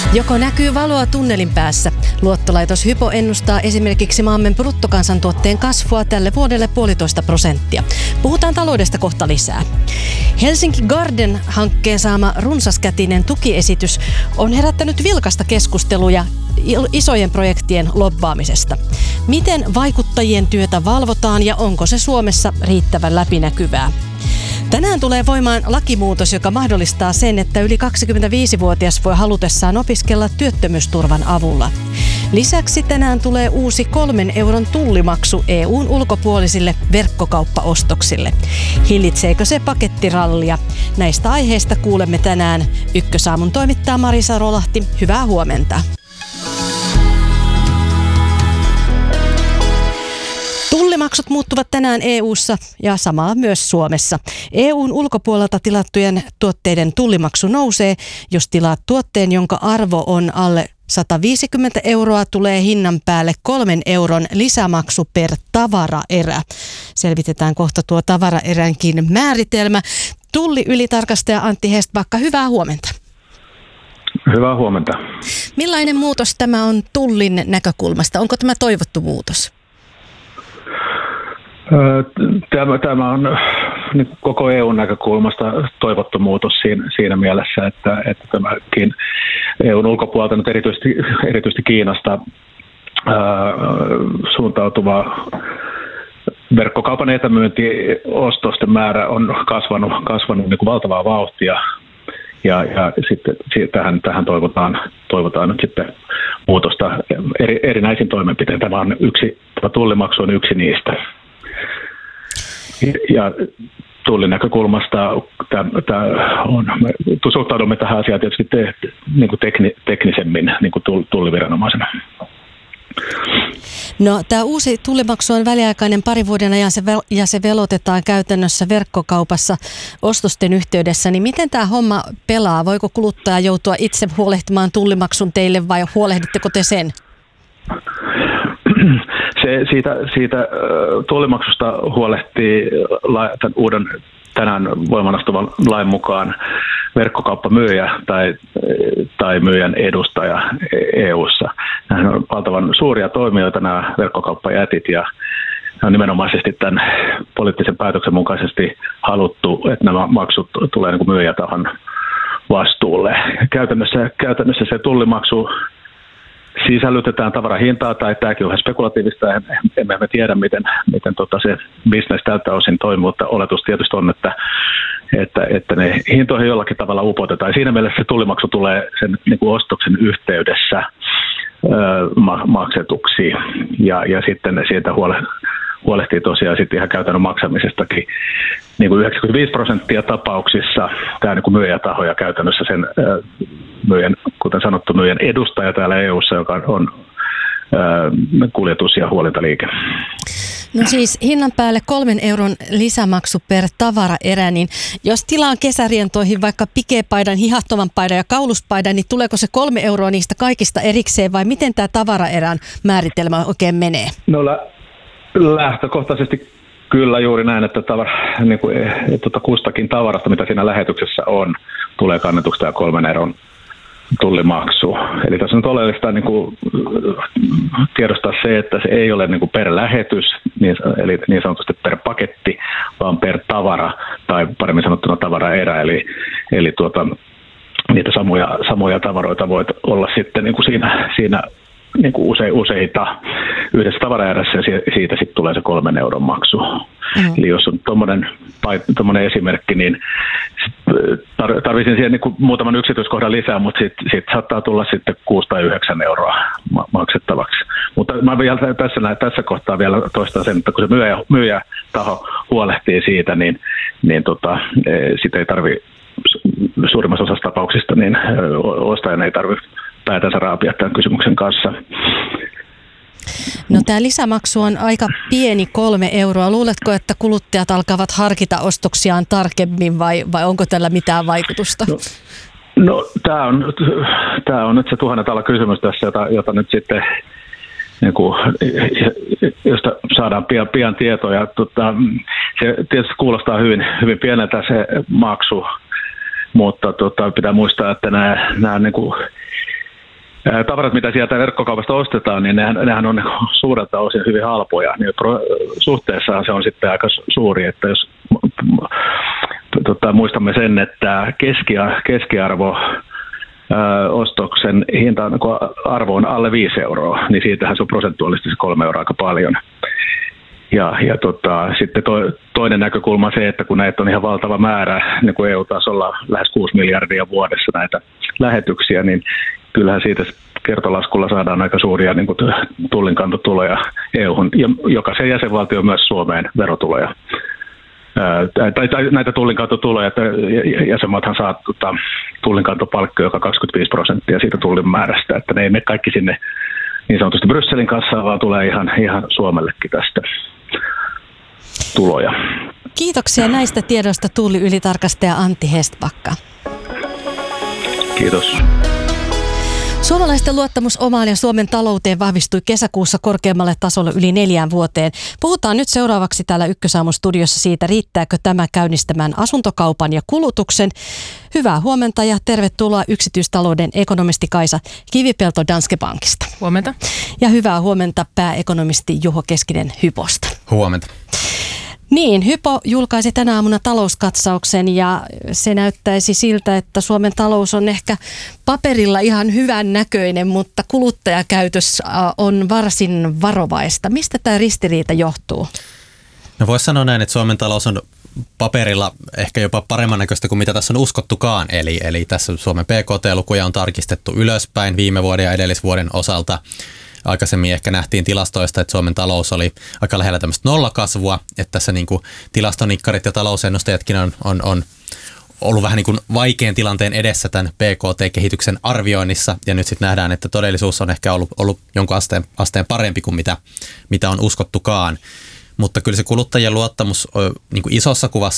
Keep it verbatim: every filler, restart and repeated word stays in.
Joko näkyy valoa tunnelin päässä? Luottolaitos Hypo ennustaa esimerkiksi maamme bruttokansantuotteen kasvua tälle vuodelle puolitoista prosenttia. Puhutaan taloudesta kohta lisää. Helsinki Garden-hankkeen saama runsaskätinen tukiesitys on herättänyt vilkasta keskusteluja isojen projektien lobbaamisesta. Miten vaikuttajien työtä valvotaan ja onko se Suomessa riittävän läpinäkyvää? Tänään tulee voimaan lakimuutos, joka mahdollistaa sen, että yli kaksikymmentäviisivuotias voi halutessaan opiskella työttömyysturvan avulla. Lisäksi tänään tulee uusi kolmen euron tullimaksu E U:n ulkopuolisille verkkokauppaostoksille. Hillitseekö se pakettirallia? Näistä aiheista kuulemme tänään. Ykkösaamun toimittaa Marisa Rolahti. Hyvää huomenta. Tullimaksut muuttuvat tänään E U:ssa ja samalla myös Suomessa. E U:n ulkopuolelta tilattujen tuotteiden tullimaksu nousee, jos tilaat tuotteen, jonka arvo on alle sataviisikymmentä euroa, tulee hinnan päälle kolmen euron lisämaksu per tavaraerä. Selvitetään kohta tuo tavaraeränkin määritelmä. Tulli-ylitarkastaja Antti Hestbacka, hyvää huomenta. Hyvää huomenta. Millainen muutos tämä on Tullin näkökulmasta? Onko tämä toivottu muutos? Tämä, tämä on niin koko E U:n näkökulmasta toivottu muutos siinä, siinä mielessä, että, että tämäkin E U:n ulkopuolelta nyt erityisesti, erityisesti Kiinasta ää, suuntautuva verkkokaupan etämyyntiostosten määrä on kasvanut, kasvanut niin kuin valtavaa vauhtia. Ja, ja sitten tähän, tähän toivotaan, toivotaan nyt sitten muutosta eri, erinäisin toimenpitein. Tämä on yksi, tämä tullimaksu on yksi niistä. Ja Tullin näkökulmasta tämä on, me suhtaudumme tähän asiaan tietysti te, niin kuin tekni, teknisemmin niin kuin tulliviranomaisena. No, tämä uusi tullimaksu on väliaikainen pari vuoden ajan se vel- ja se velotetaan käytännössä verkkokaupassa ostosten yhteydessä. Niin miten tämä homma pelaa? Voiko kuluttaja joutua itse huolehtimaan tullimaksun teille vai huolehditteko te sen? Se, siitä, siitä tullimaksusta huolehtii tämän uuden tänään voimanastuvan lain mukaan verkkokauppamyyjä tai, tai myyjän edustaja E U:ssa. Nämä on valtavan suuria toimijoita, nämä verkkokauppajätit, ja on nimenomaisesti tämän poliittisen päätöksen mukaisesti haluttu, että nämä maksut tulee niin kuin myyjätahon vastuulle. Käytännössä, käytännössä se tullimaksu sisällytetään tavarahintaa, tai tämäkin on ihan spekulatiivista, emme me tiedä, miten, miten tota se business tältä osin toimii, mutta oletus tietysti on, että, että, että ne hintoihin jollakin tavalla upotetaan. Siinä mielessä se tullimaksu tulee sen niin kuin ostoksen yhteydessä ö, ma- maksetuksi, ja, ja sitten siitä huole- huolehtii tosiaan sitten ihan käytännön maksamisestakin. Niin kuin yhdeksänkymmentäviisi prosenttia tapauksissa tämä niin kuin myyjätaho ja käytännössä sen ö, myyjän, kuten sanottu, myyjän edustaja täällä E U:ssa, joka on ää, kuljetus- ja huolintaliike. No siis hinnan päälle kolmen euron lisämaksu per tavaraerä, niin jos tilaan kesärientoihin vaikka pikepaidan, hihattoman paidan ja kauluspaidan, niin tuleeko se kolme euroa niistä kaikista erikseen vai miten tämä tavaraerän määritelmä oikein menee? No lä- lähtökohtaisesti kyllä juuri näin, että tavara, niin kuin, tuota, kustakin tavarasta, mitä siinä lähetyksessä on, tulee kannetuksi tämä kolmen euron tullimaksu. Eli tässä on oleellista niin kuin tiedostaa se, että se ei ole niin kuin per lähetys, niin, eli niin sanotusti per paketti, vaan per tavara, tai paremmin sanottuna tavaraerä, eli, eli tuota, niitä samoja, samoja tavaroita voi olla sitten niin kuin siinä, siinä niin kuin use, useita yhdessä tavaraerässä, ja siitä sitten tulee se kolmen euron maksu. Mm-hmm. Eli jos on tuommoinen esimerkki, niin tar- tarvitsin siihen niin kuin muutaman yksityiskohdan lisää, mutta sitten sit saattaa tulla sitten kuusi tai yhdeksän euroa ma- maksettavaksi. Mutta mä vielä tässä, näin, tässä kohtaa vielä toistan sen, että kun se myyjä, myyjätaho huolehtii siitä, niin, niin tota, sitä ei tarvitse suurimmassa osassa tapauksista, niin ostajan ei tarvitse päätänsä raapia tämän kysymyksen kanssa. No tämä lisämaksu on aika pieni, kolme euroa. Luuletko, että kuluttajat alkavat harkita ostoksiaan tarkemmin vai, vai onko tällä mitään vaikutusta? No, no tämä on, tämä on nyt se tuhannen tala kysymys tässä, jota, jota nyt sitten, niin kuin, josta saadaan pian, pian tietoja. Tota, se tietysti kuulostaa hyvin, hyvin pieneltä se maksu, mutta tota, pitää muistaa, että nämä, nämä niin kuin tavarat, mitä sieltä verkkokaupasta ostetaan, niin nehän, nehän on suurelta osin hyvin halpoja. Niin suhteessaan se on sitten aika suuri, että jos tota, muistamme sen, että keski, keskiarvo ää, ostoksen hinta arvo on alle viisi euroa, niin siitähän se on prosentuaalisesti se kolme euroa aika paljon. Ja, ja tota, sitten to, toinen näkökulma on se, että kun näitä on ihan valtava määrä, niin kuin E U-tasolla lähes kuusi miljardia vuodessa näitä lähetyksiä, niin kyllähän siitä kertolaskulla saadaan aika suuria niin kuin tullinkantotuloja E U:hun, ja jokaisen jäsenvaltio myös Suomeen verotuloja. Ää, tai, tai näitä tullinkantotuloja, että jäsenmaathan saa tota, tullinkantopalkka, joka kaksikymmentäviisi prosenttia siitä tullin määrästä, että ne ei mene kaikki sinne niin sanotusti Brysselin kassaan, vaan tulee ihan, ihan Suomellekin tästä tuloja. Kiitoksia näistä tiedoista tulliylitarkastaja Antti Hestbacka. Kiitos. Suomalaisten luottamus omaan ja Suomen talouteen vahvistui kesäkuussa korkeammalle tasolle yli neljään vuoteen. Puhutaan nyt seuraavaksi täällä Ykkösaamun studiossa siitä, riittääkö tämä käynnistämään asuntokaupan ja kulutuksen. Hyvää huomenta ja tervetuloa yksityistalouden ekonomisti Kaisa Kivipelto Danske Bankista. Huomenta. Ja hyvää huomenta pääekonomisti Juho Keskinen Hyposta. Huomenta. Niin, Hypo julkaisi tänä aamuna talouskatsauksen ja se näyttäisi siltä, että Suomen talous on ehkä paperilla ihan hyvän näköinen, mutta kuluttajakäytös on varsin varovaista. Mistä tämä ristiriita johtuu? No voisi sanoa näin, että Suomen talous on paperilla ehkä jopa paremman näköistä kuin mitä tässä on uskottukaan. Eli, eli tässä Suomen P K T-lukuja on tarkistettu ylöspäin viime vuoden ja edellisvuoden osalta. Aikaisemmin ehkä nähtiin tilastoista, että Suomen talous oli aika lähellä tämmöistä nollakasvua, että tässä niin kuin tilastonikkarit ja talousennustajatkin on, on, on ollut vähän niin kuin vaikean tilanteen edessä tämän P K T-kehityksen arvioinnissa, ja nyt sitten nähdään, että todellisuus on ehkä ollut, ollut jonkun asteen, asteen parempi kuin mitä, mitä on uskottukaan. Mutta kyllä se kuluttajien luottamus niin kuin isossa kuvassa